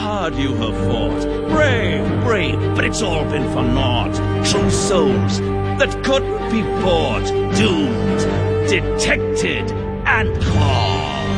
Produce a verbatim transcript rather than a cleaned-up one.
hard you have fought. Brave, brave, but it's all been for naught. True souls that couldn't be bought. Doomed, detected, and caught.